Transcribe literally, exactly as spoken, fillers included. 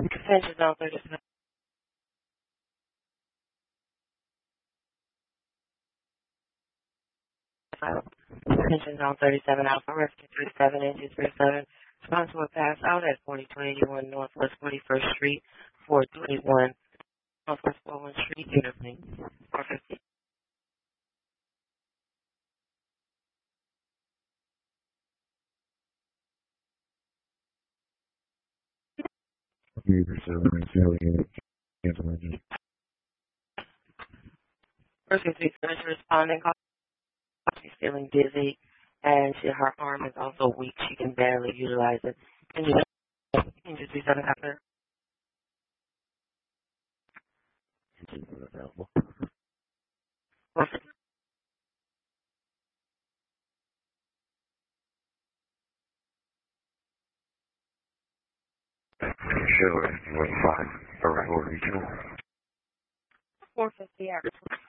Attention zone thirty-seven. Attention zone thirty-seven Alpha Rescue three seven engine three seven. Responsible pass out at forty-two eighty-one Northwest forty-first Street, four twenty-one Northwest forty-first Street, unit please. four fifty. User seven zero unit cancel engine. First three seven responding call. She's feeling dizzy and she, her arm is also weak. She can barely utilize it. Can you engine three seven after? Engine not available. Perfect. Show at one five Arrival Regional. four fifty after.